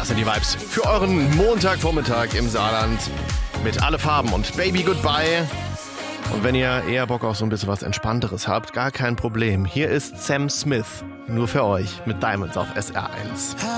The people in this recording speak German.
sind die Vibes für euren Montagvormittag im Saarland mit Alle Farben und Baby Goodbye. Und wenn ihr eher Bock auf so ein bisschen was Entspannteres habt, gar kein Problem. Hier ist Sam Smith, nur für euch, mit Diamonds auf SR1.